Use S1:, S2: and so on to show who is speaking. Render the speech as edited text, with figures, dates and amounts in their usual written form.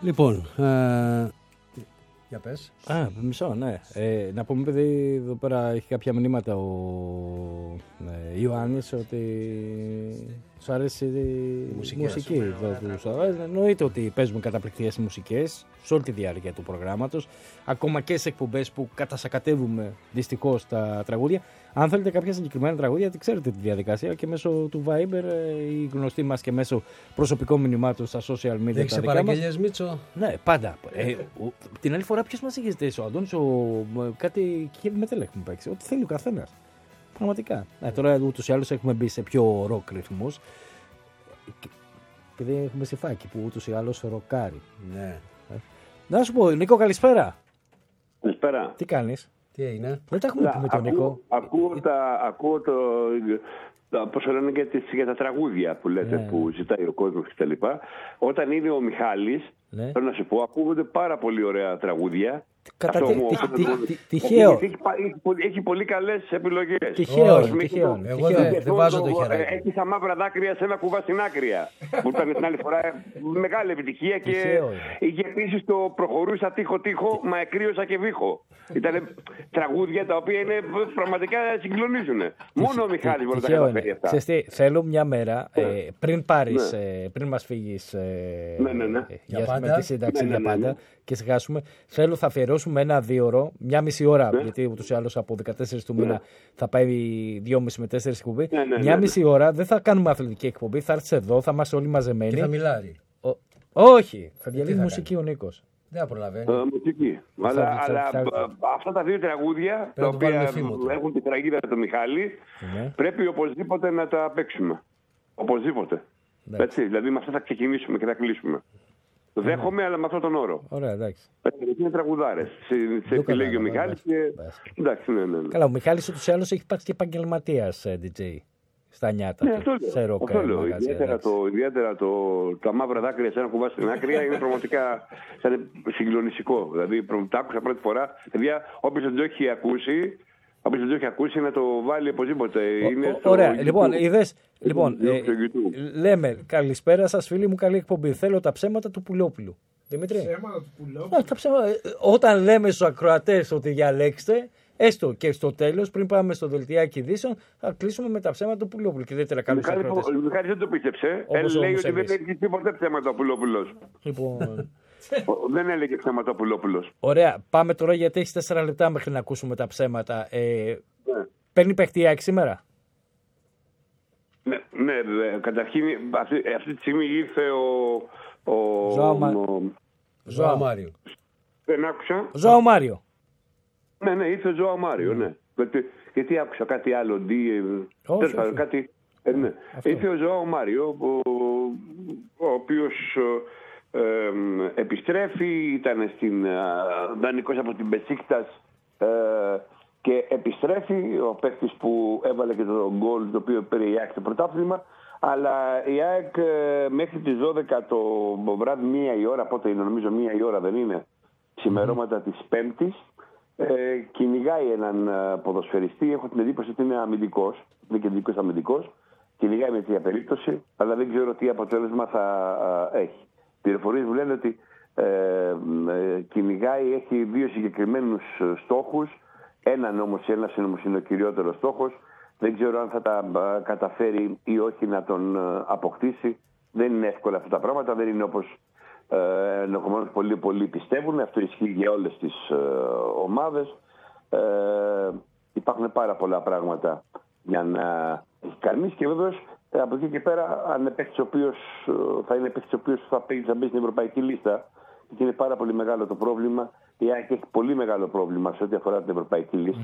S1: Λοιπόν, για πες.
S2: Μισό, ναι. Να πούμε, παιδί, εδώ πέρα έχει κάποια μηνύματα ο Ιωάννης ότι σου αρέσει η μουσική εδώ. Εννοείται ότι παίζουμε καταπληκτικές μουσικές σε όλη τη διάρκεια του προγράμματος, ακόμα και σε εκπομπές που κατασακατεύουμε δυστυχώς τα τραγούδια. Αν θέλετε κάποια συγκεκριμένα τραγούδια, ξέρετε τη διαδικασία και μέσω του Viber ή γνωστή μας και μέσω προσωπικών μηνυμάτων στα social media.
S1: Έχεις παραγγελίες, Μίτσο?
S2: Ναι, πάντα. Την άλλη φορά ποιος μας είχε ζητήσει, ο Αντώνης, κάτι heavy metal έχουμε παίξει. Ό,τι θέλει ο καθένας. Πραγματικά. Τώρα ούτως ή άλλως έχουμε μπει σε πιο rock ρυθμούς. Επειδή έχουμε Συφάκη που ούτως ή άλλως ροκάρει.
S1: Ναι.
S2: Να σου πω, Νίκο, καλησπέρα.
S3: Καλησπέρα.
S2: Τι κάνεις?
S1: Τι έγινε?
S2: Δεν τα έχουμε πει με τον Νίκο.
S3: Ακούω πώς λένε για τα τραγούδια που λέτε, που ζητάει ο κόσμος κτλ. Όταν είναι ο Μιχάλης, θέλω να σου πω, ακούγονται πάρα πολύ ωραία τραγούδια.
S2: Τυχαίο.
S3: Έχει πολύ καλές επιλογές.
S2: Τυχαίο.
S1: Εγώ δεν βάζω το χεράκι.
S3: Έχει τα μαύρα δάκρυα σε ένα κουβά στην άκρια. Που ήταν την άλλη φορά μεγάλη επιτυχία και είχε επίσης το προχωρούσα τείχο, μα εκρύωσα και βήχω. Ήταν τραγούδια τα οποία είναι πραγματικά συγκλονίζουν. Μόνο ο Μιχάλης μπορεί να τα καταφέρει αυτά.
S2: Θέλω μια μέρα πριν μας φύγεις με τη σύνταξη για πάντα και σιγάσουμε, θα αφιερώσουμε ένα 2ωρο, μια μισή ώρα, γιατί ούτως ή άλλως από 14 του μήνα θα πάει 2,5 με 4 εκπομπή. Μια μισή ώρα, δεν θα κάνουμε αθλητική εκπομπή, θα έρθεις εδώ, θα είμαστε όλοι μαζεμένοι.
S1: Και θα μιλάει.
S2: Όχι, θα διαλύει μουσική ο Νίκος.
S1: Δεν προλαβαίνει.
S3: Μουσική. Αλλά αυτά τα δύο τραγούδια, τα οποία έχουν τη τραγίδα του Μιχάλη, πρέπει οπωσδήποτε να τα παίξουμε. Οπωσδήποτε. Έτσι, δηλαδή με αυτά θα ξεκινήσουμε και θα κλείσουμε. Το δέχομαι, αλλά με αυτόν τον όρο.
S2: Ωραία, εντάξει.
S3: Είναι τραγουδάρες. Σε επιλέγει ο Μιχάλης και... Εντάξει, ναι.
S2: Καλά, ο Μιχάλης ούτως ή άλλως έχει υπάρξει και επαγγελματίας DJ στα νιάτα του.
S3: Αυτό λέω. Ιδιαίτερα τα μαύρα δάκρυα σε ένα κουβά στην άκρη είναι πραγματικά συγκλονιστικό. Δηλαδή, τα άκουσα πρώτη φορά. Όποιος δεν το έχει ακούσει, να το βάλει οπωσδήποτε.
S2: Ωραία. Λοιπόν, λέμε καλησπέρα σας, φίλοι μου, καλή εκπομπή. Θέλω τα ψέματα του Πουλόπουλου. Δημήτρη.
S4: Ψέματα του Πουλόπουλου.
S2: Όταν λέμε στους ακροατές ότι διαλέξτε, έστω και στο τέλος, πριν πάμε στο δελτιάκι ειδήσεων, θα κλείσουμε με τα ψέματα του Πουλόπουλου. Και ιδιαίτερα καλούς ακροατές.
S3: Ο Μιχάλης δεν το πίστεψε. Λέει ότι δεν έχει τίποτα ψέματα ο Πουλόπουλος.
S2: Λοιπόν...
S3: Δεν έλεγε ψέματα ο Πουλόπουλος.
S2: Ωραία. Πάμε τώρα, γιατί έχεις 4 λεπτά μέχρι να ακούσουμε τα ψέματα. Παίρνει παιχτιάκι σήμερα?
S3: Ναι, καταρχήν αυτή τη στιγμή ήρθε ο
S1: Ζωάο Μάριο.
S3: Δεν άκουσα.
S2: Ζωάο Μάριο.
S3: Ναι, ήρθε ο Ζωάο Μάριο, ναι. Γιατί άκουσα κάτι άλλο.
S2: Όχι.
S3: Ναι. Ήρθε ο Ζωάο Μάριο, ο οποίος επιστρέφει, ήταν δανεικός από την Μπεσίκτας και επιστρέφει, ο παίκτης που έβαλε και το γκολ το οποίο πήρε η ΑΕΚ το πρωτάθλημα, αλλά η ΑΕΚ μέχρι τις 12 το βράδυ, 1 η ώρα, πότε είναι, νομίζω 1 η ώρα δεν είναι, ξημερώματα της Πέμπτης, κυνηγάει έναν ποδοσφαιριστή. Έχω την εντύπωση ότι είναι αμυντικός, είναι κεντρικός αμυντικός, κυνηγάει με τέτοια περίπτωση, αλλά δεν ξέρω τι αποτέλεσμα θα έχει. Πληροφορίες μου λένε ότι κυνηγάει, έχει 2 συγκεκριμένους στόχους. Ένας όμως είναι ο κυριότερος στόχος. Δεν ξέρω αν θα τα καταφέρει ή όχι να τον αποκτήσει. Δεν είναι εύκολα αυτά τα πράγματα. Δεν είναι όπως ενδεχομένως πολλοί πιστεύουν. Αυτό ισχύει για όλες τις ομάδες. Υπάρχουν πάρα πολλά πράγματα για να έχει κανείς και βέβαιως από εκεί και πέρα, αν είναι παίκτης ο οποίος θα μπει στην ευρωπαϊκή λίστα, και είναι πάρα πολύ μεγάλο το πρόβλημα. Η ΑΕΚ έχει πολύ μεγάλο πρόβλημα σε ό,τι αφορά την ευρωπαϊκή λίστα.